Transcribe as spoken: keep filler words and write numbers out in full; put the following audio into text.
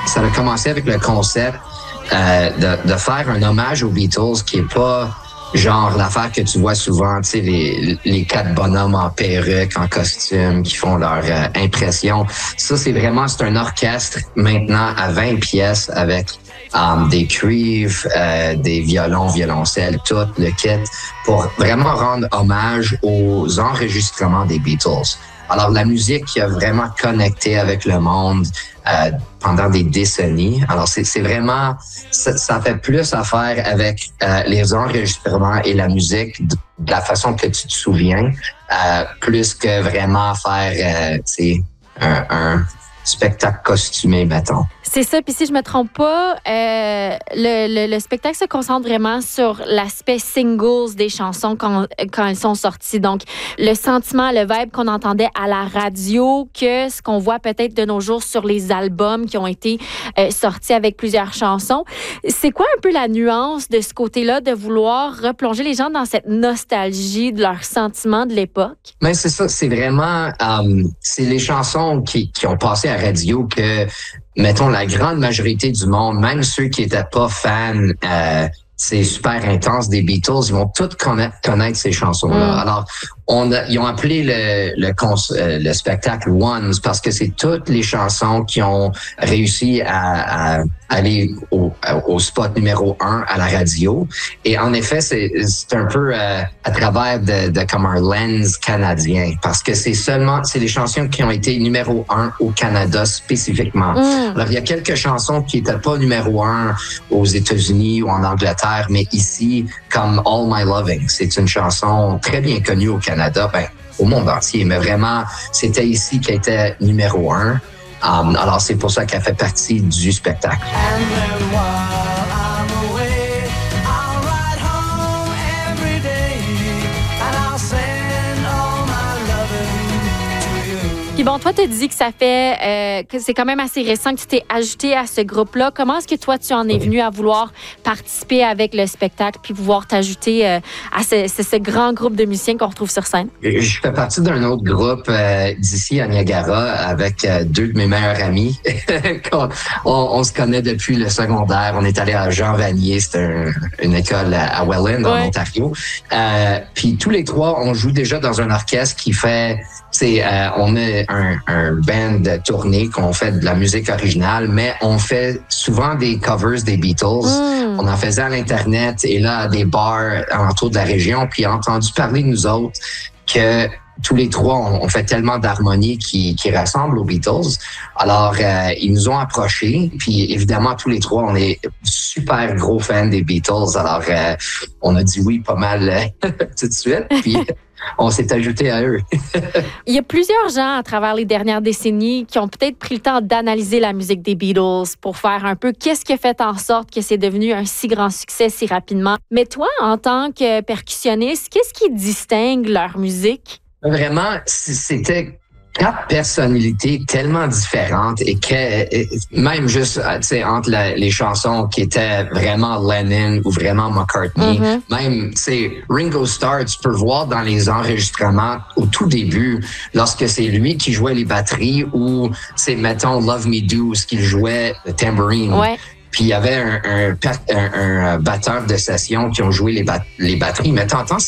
ça a commencé avec le concept euh, de, de faire un hommage aux Beatles qui est pas genre l'affaire que tu vois souvent, tu sais, les, les quatre bonhommes en perruque, en costume, qui font leur euh, impression. Ça, c'est vraiment, c'est un orchestre maintenant à vingt pièces avec um, des cuivres, euh, des violons, violoncelles, tout le kit, pour vraiment rendre hommage aux enregistrements des Beatles. Alors, la musique qui a vraiment connecté avec le monde euh, pendant des décennies. Alors, c'est, c'est vraiment, ça, ça fait plus affaire avec euh, les enregistrements et la musique de, de la façon que tu te souviens, euh, plus que vraiment faire, euh, tu sais, un, un spectacle costumé, mettons. C'est ça. Puis si je me trompe pas, euh, le, le, le spectacle se concentre vraiment sur l'aspect singles des chansons quand, quand elles sont sorties. Donc, le sentiment, le vibe qu'on entendait à la radio que ce qu'on voit peut-être de nos jours sur les albums qui ont été euh, sortis avec plusieurs chansons. C'est quoi un peu la nuance de ce côté-là de vouloir replonger les gens dans cette nostalgie de leurs sentiments de l'époque? Mais c'est ça. C'est vraiment... Um, c'est les chansons qui, qui ont passé à radio que... Mettons, la grande majorité du monde, même ceux qui étaient pas fans, euh, c'est super intense des Beatles, ils vont tous connaître, connaître ces chansons-là. Mm. Alors, on a, ils ont appelé le, le, cons, euh, le spectacle Ones parce que c'est toutes les chansons qui ont réussi à, à aller au, au spot numéro un à la radio. Et en effet, c'est, c'est un peu euh, à travers de, de comme un lens canadien parce que c'est seulement, c'est les chansons qui ont été numéro un au Canada spécifiquement. Mm. Alors, il y a quelques chansons qui étaient pas numéro un aux États-Unis ou en Angleterre, mais ici, comme All My Loving, c'est une chanson très bien connue au Canada, ben, au monde entier, mais vraiment, c'était ici qu'elle était numéro un. Um, alors, c'est pour ça qu'elle fait partie du spectacle. Puis bon, toi, tu as dit que ça fait, euh, que c'est quand même assez récent que tu t'es ajouté à ce groupe-là. Comment est-ce que toi, tu en es venu à vouloir participer avec le spectacle puis pouvoir t'ajouter euh, à ce, ce, ce grand groupe de musiciens qu'on retrouve sur scène? Je fais partie d'un autre groupe euh, d'ici à Niagara avec euh, deux de mes meilleurs amis. on, on se connaît depuis le secondaire. On est allé à Jean Vanier, c'est un, une école à Welland, ouais. en Ontario. Euh, puis tous les trois, on joue déjà dans un orchestre qui fait... C'est, euh, on a un, un band de tournée qu'on fait de la musique originale, mais on fait souvent des covers des Beatles. Mm. On en faisait à l'Internet et là, à des bars autour de la région, puis a entendu parler de nous autres que tous les trois, on, on fait tellement d'harmonie qui, qui ressemble aux Beatles. Alors, euh, ils nous ont approchés, puis évidemment, tous les trois, on est super gros fans des Beatles. Alors, euh, on a dit oui pas mal euh, tout de suite, puis... on s'est ajouté à eux. Il y a plusieurs gens à travers les dernières décennies qui ont peut-être pris le temps d'analyser la musique des Beatles pour faire un peu qu'est-ce qui a fait en sorte que c'est devenu un si grand succès si rapidement. Mais toi, en tant que percussionniste, qu'est-ce qui distingue leur musique? Vraiment, c'était quatre personnalités tellement différentes et que même juste tu sais entre la, les chansons qui étaient vraiment Lennon ou vraiment McCartney, mm-hmm. même tu sais Ringo Starr, tu peux voir dans les enregistrements au tout début lorsque c'est lui qui jouait les batteries ou c'est mettons Love Me Do ce qu'il jouait le tambourine. Ouais. Puis il y avait un, un, un, un batteur de session qui ont joué les, bat- les batteries. Mais t'entends